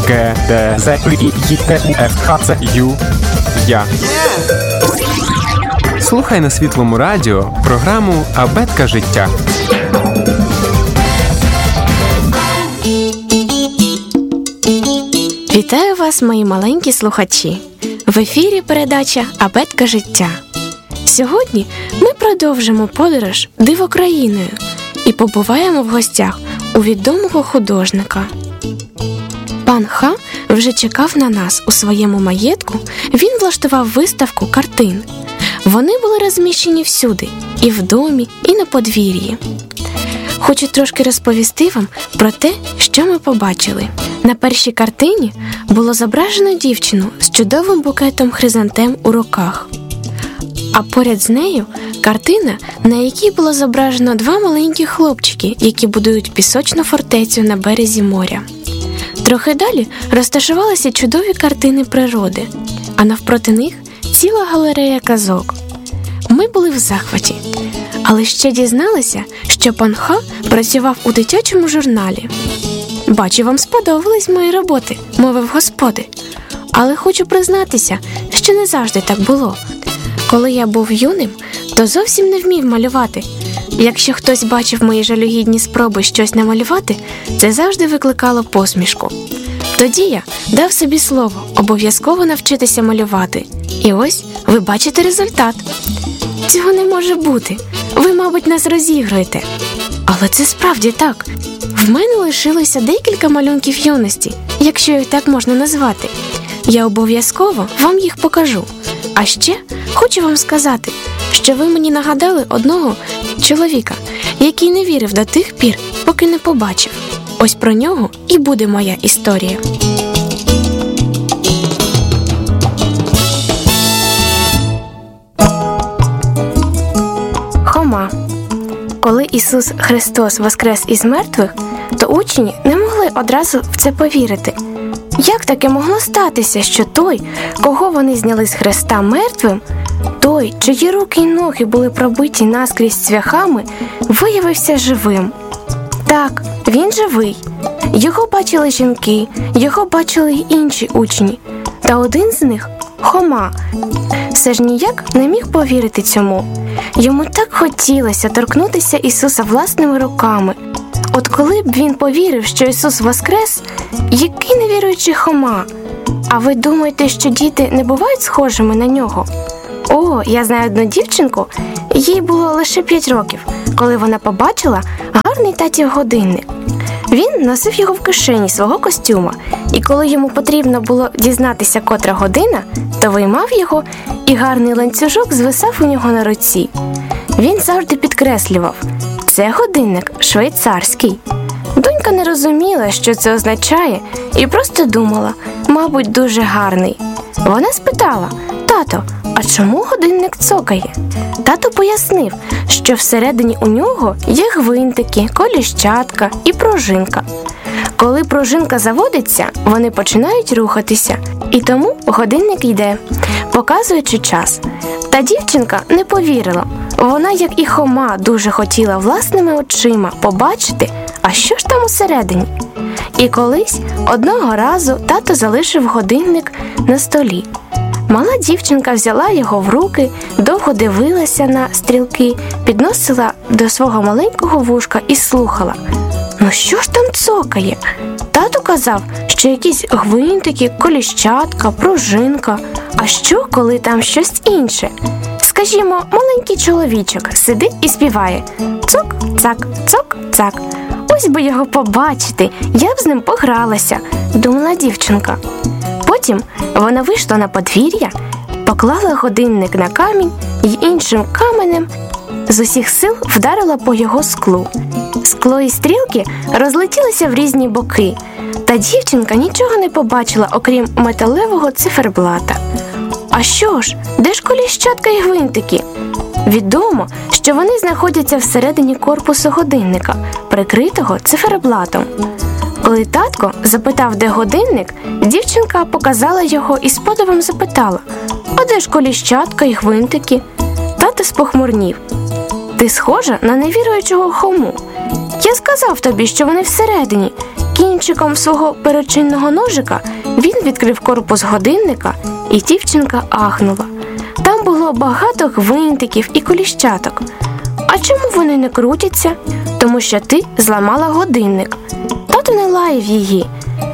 Г, Д, З, І, Т, У, Ф, Х, Ц, Ю, Я. Слухай на Світлому радіо програму «Абетка життя». Вітаю вас, мої маленькі слухачі! В ефірі передача «Абетка життя». Сьогодні ми продовжимо подорож дивокраїною і побуваємо в гостях у відомого художника. Пан Ха вже чекав на нас у своєму маєтку. Він влаштував виставку картин. Вони були розміщені всюди – і в домі, і на подвір'ї. Хочу трошки розповісти вам про те, що ми побачили. На першій картині було зображено дівчину з чудовим букетом хризантем у руках. А поряд з нею картина, на якій було зображено два маленькі хлопчики, які будують пісочну фортецю на березі моря. Трохи далі розташувалися чудові картини природи, а навпроти них ціла галерея казок. Ми були в захваті, але ще дізналися, що пан Ха працював у дитячому журналі. «Бачу, вам сподобались мої роботи», – мовив господи. Але хочу признатися, що не завжди так було. Коли я був юним, то зовсім не вмів малювати. Якщо хтось бачив мої жалюгідні спроби щось намалювати, це завжди викликало посмішку. Тоді я дав собі слово обов'язково навчитися малювати. І ось ви бачите результат. Цього не може бути. Ви, мабуть, нас розігруєте. Але це справді так. В мене лишилося декілька малюнків юності, якщо їх так можна назвати. Я обов'язково вам їх покажу. А ще хочу вам сказати, що ви мені нагадали одного чоловіка, який не вірив до тих пір, поки не побачив. Ось про нього і буде моя історія. Хома. Коли Ісус Христос воскрес із мертвих, то учні не могли одразу в це повірити. Як таке могло статися, що той, кого вони зняли з хреста мертвим, той, чиї руки й ноги були пробиті наскрізь цвяхами, виявився живим? Так, він живий. Його бачили жінки, його бачили й інші учні. Та один з них – Хома. Все ж ніяк не міг повірити цьому. Йому так хотілося торкнутися Ісуса власними руками. От коли б він повірив, що Ісус воскрес, який невіруючий Хома? А ви думаєте, що діти не бувають схожими на нього? О, я знаю одну дівчинку, їй було лише 5 років, коли вона побачила гарний татів годинник. Він носив його в кишені свого костюма, і коли йому потрібно було дізнатися, котра година, то виймав його, і гарний ланцюжок звисав у нього на руці. Він завжди підкреслював – це годинник швейцарський. Донька не розуміла, що це означає, і просто думала – мабуть, дуже гарний. Вона спитала – тато, а чому годинник цокає? Тато пояснив, що всередині у нього є гвинтики, коліщатка і пружинка. Коли пружинка заводиться, вони починають рухатися, і тому годинник йде, показуючи час. Та дівчинка не повірила. Вона, як і Хома, дуже хотіла власними очима побачити, а що ж там усередині. І колись одного разу тато залишив годинник на столі. Мала дівчинка взяла його в руки, довго дивилася на стрілки, підносила до свого маленького вушка і слухала. Ну що ж там цокає? Тато казав, що якісь гвинтики, коліщатка, пружинка. А що, коли там щось інше? Скажімо, маленький чоловічок сидить і співає «Цок-цак, цок-цак». Ось би його побачити, я б з ним погралася, думала дівчинка. Потім вона вийшла на подвір'я, поклала годинник на камінь і іншим каменем з усіх сил вдарила по його склу. Скло і стрілки розлетілися в різні боки, та дівчинка нічого не побачила, окрім металевого циферблата. А що ж, де ж коліщатка і гвинтики? Відомо, що вони знаходяться всередині корпусу годинника, прикритого циферблатом. Коли татко запитав, де годинник, дівчинка показала його і з подивом запитала: «А де ж коліщатка і гвинтики?» Тато спохмурнів: «Ти схожа на невіруючого Хому. Я сказав тобі, що вони всередині. Кінчиком свого перочинного ножика він відкрив корпус годинника, і дівчинка ахнула. Там було багато гвинтиків і коліщаток. А чому вони не крутяться? Тому що ти зламала годинник. Тато не лаяв її.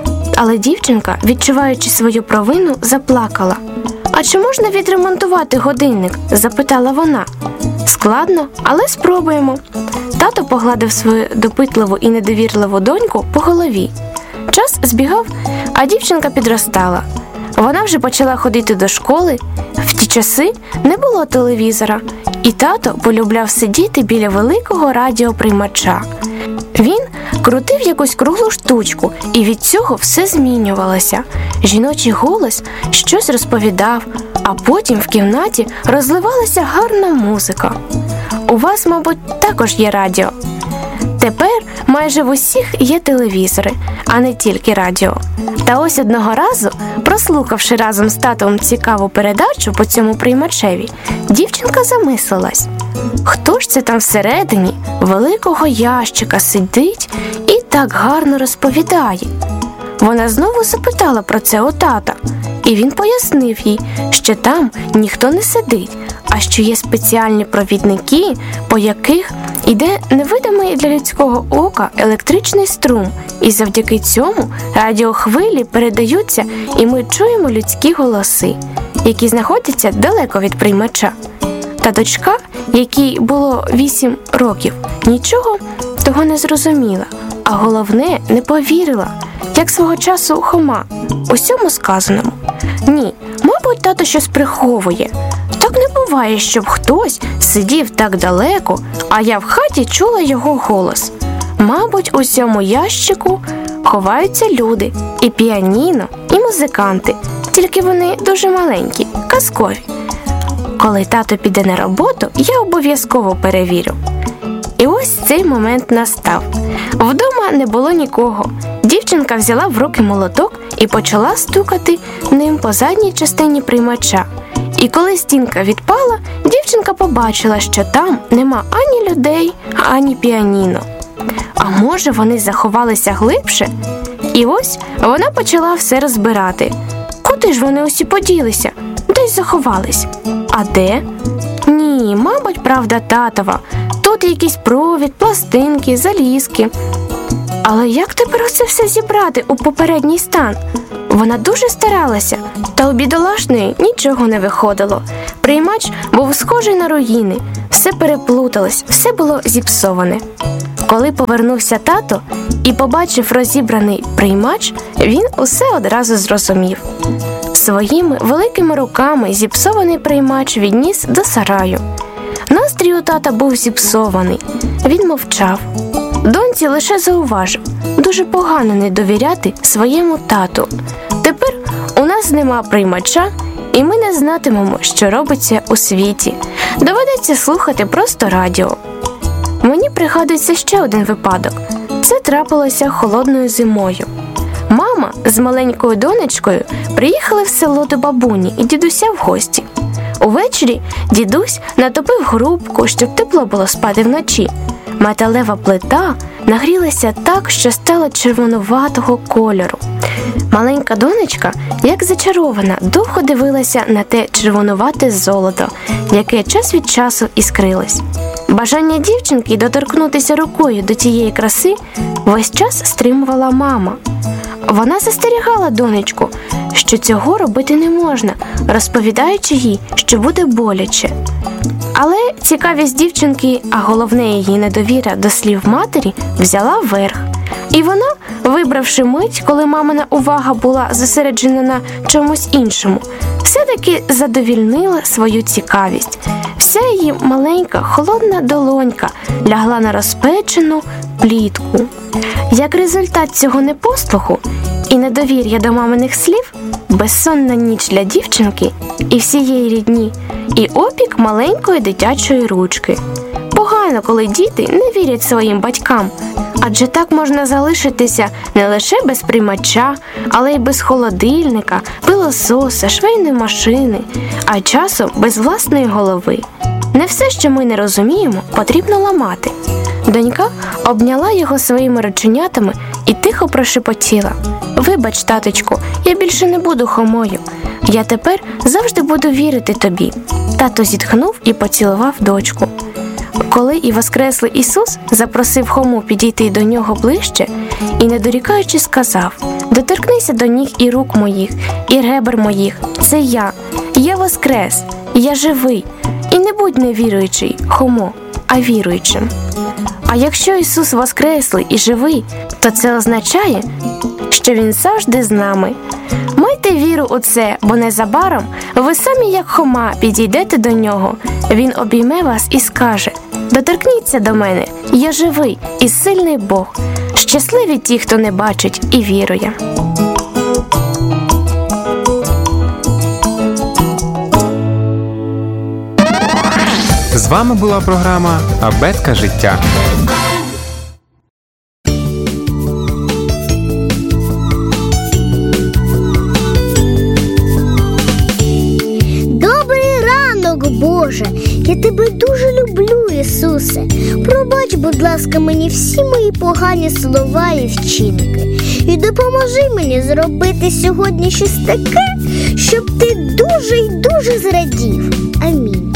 Але дівчинка, відчуваючи свою провину, заплакала. «А чи можна відремонтувати годинник?» – запитала вона. «Складно, але спробуємо». Тато погладив свою допитливу і недовірливу доньку по голові. Час збігав, а дівчинка підростала. Вона вже почала ходити до школи. В ті часи не було телевізора, і тато полюбляв сидіти біля великого радіоприймача. Він крутив якусь круглу штучку, і від цього все змінювалося. Жіночий голос щось розповідав, а потім в кімнаті розливалася гарна музика. У вас, мабуть, також є радіо. Тепер майже в усіх є телевізори, а не тільки радіо. Та ось одного разу, прослухавши разом з татом цікаву передачу по цьому приймачеві, дівчинка замислилась. Хто ж це там всередині великого ящика сидить і так гарно розповідає? Вона знову запитала про це у тата, і він пояснив їй, що там ніхто не сидить, а що є спеціальні провідники, по яких іде невидимий для людського ока електричний струм, і завдяки цьому радіохвилі передаються, і ми чуємо людські голоси, які знаходяться далеко від приймача. Та дочка, якій було 8 років, нічого того не зрозуміла, а головне, не повірила, як свого часу Хома, усьому сказаному. Ні, мабуть, тато щось приховує. Так не буває, щоб хтось сидів так далеко, а я в хаті чула його голос. Мабуть, у цьому ящику ховаються люди, і піаніно, і музиканти, тільки вони дуже маленькі, казкові. Коли тато піде на роботу, я обов'язково перевірю. І ось цей момент настав. Вдома не було нікого. Дівчинка взяла в руки молоток і почала стукати ним по задній частині приймача. І коли стінка відпала, дівчинка побачила, що там нема ані людей, ані піаніно. А може, вони заховалися глибше? І ось вона почала все розбирати. Куди ж вони усі поділися? Десь заховались. А де? Ні, мабуть, правда татова. Тут якийсь провід, пластинки, залізки. Але як тепер усе все зібрати у попередній стан? Вона дуже старалася, та у бідолашної нічого не виходило. Приймач був схожий на руїни, все переплуталось, все було зіпсоване. Коли повернувся тато і побачив розібраний приймач, він усе одразу зрозумів. Своїми великими руками зіпсований приймач відніс до сараю. Настрій у тата був зіпсований. Він мовчав. Доньці лише зауважив: дуже погано не довіряти своєму тату. Тепер у нас нема приймача, і ми не знатимемо, що робиться у світі. Доведеться слухати просто радіо. Мені пригадується ще один випадок. Це трапилося холодною зимою. Мама з маленькою донечкою приїхали в село до бабуні і дідуся в гості. Увечері дідусь натопив грубку, щоб тепло було спати вночі. Металева плита нагрілася так, що стала червонуватого кольору. Маленька донечка, як зачарована, довго дивилася на те червонувате золото, яке час від часу іскрилось. Бажання дівчинки доторкнутися рукою до тієї краси весь час стримувала мама. Вона застерігала донечку, що цього робити не можна, розповідаючи їй, що буде боляче. Але цікавість дівчинки, а головне її недовіра до слів матері, взяла верх. І вона, вибравши мить, коли мамина увага була зосереджена на чомусь іншому, все-таки задовільнила свою цікавість. Вся її маленька, холодна долонька лягла на розпечену плітку. Як результат цього непослуху і недовір'я до маминих слів, безсонна ніч для дівчинки і всієї рідні, і опік маленької дитячої ручки. Погано, коли діти не вірять своїм батькам, адже так можна залишитися не лише без приймача, але й без холодильника, пилососа, швейної машини, а часом без власної голови. Не все, що ми не розуміємо, потрібно ламати. Донька обняла його своїми рученятами і тихо прошепотіла: «Вибач, таточку, я більше не буду Хомою. Я тепер завжди буду вірити тобі». Тато зітхнув і поцілував дочку. Коли і воскреслий Ісус запросив Хому підійти до нього ближче і, не дорікаючи, сказав: «Доторкнися до ніг і рук моїх, і ребер моїх. Це я воскрес, я живий. І не будь невіруючий, Хомо, а віруючим». А якщо Ісус воскреслий і живий, то це означає, що Він завжди з нами. Майте віру у це, бо незабаром ви самі, як Хома, підійдете до Нього. Він обійме вас і скаже: «Доторкніться до мене, я живий і сильний Бог». Щасливі ті, хто не бачить і вірує. З вами була програма «Абетка життя». Добрий ранок, Боже! Я тебе дуже люблю, Ісусе. Пробач, будь ласка, мені всі мої погані слова і вчинки. І допоможи мені зробити сьогодні щось таке, щоб ти дуже й дуже зрадів. Амінь.